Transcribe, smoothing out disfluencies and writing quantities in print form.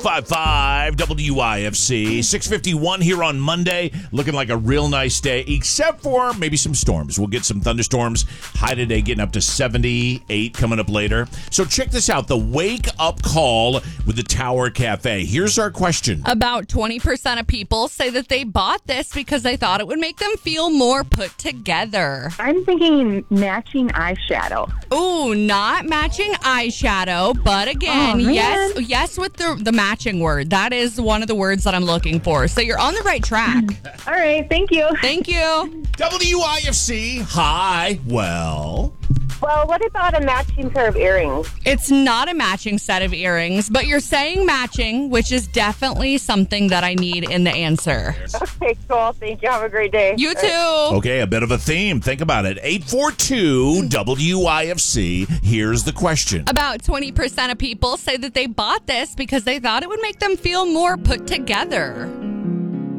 1055 WIFC. 6:51 here on Monday. Looking like a real nice day, except for maybe some storms. We'll get some thunderstorms. High today getting up to 78 coming up later. So check this out. The wake up call with the Tower Cafe. Here's our question. About 20% of people say that they bought this because they thought it would make them feel more put together. I'm thinking matching eyeshadow. Ooh, not matching eyeshadow, but again, yes with the matching word. That is one of the words that I'm looking for. So you're on the right track. All right, thank you. Thank you. WIFC. Hi. Well, what about a matching pair of earrings? It's not a matching set of earrings, but you're saying matching, which is definitely something that I need in the answer. Okay, cool. Thank you. Have a great day. You too. okay, a bit of a theme. Think about it. 842 WIFC. Here's the question. About 20% of people say that they bought this because they thought it would make them feel more put together.